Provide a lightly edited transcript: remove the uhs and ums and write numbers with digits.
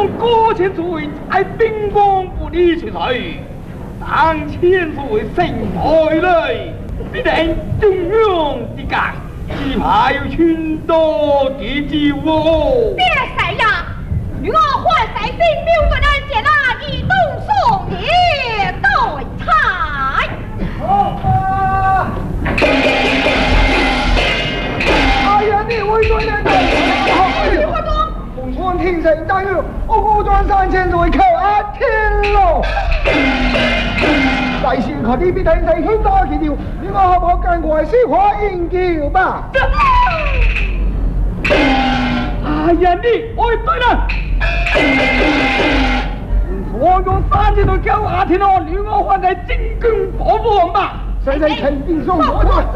用过千岁在兵光不离出去，当千岁胜败来，必定中央之格，只怕要劝多几招哦。 别使呀！与我换赛兵标准人见那一动送也待采。 哎呀，你为谁人你活动？ 凤川天神大约，我孤庄3000岁靠阿天咯。来时看你必定在天打起条，你我合我赶快说话应叫吧。 哎呀，你爱对了。我用3000岁靠阿天哦，与我换在精军保王吧。 谁肯定送我的？